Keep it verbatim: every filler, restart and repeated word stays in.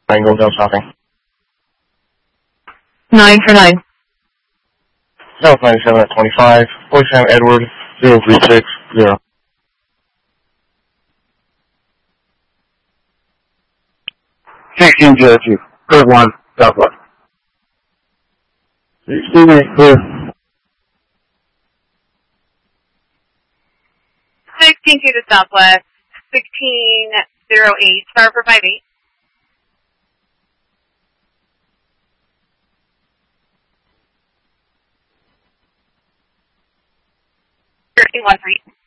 Mango Hill shopping. Nine for nine. South ninety-seven at twenty-five. Boy Sam Edward, zero three six zero. sixteen zero two. Clear one, Southwest. sixteen eight, clear. sixteen two to Southwest. sixteen zero eight. Star for five eight. thirteen one three.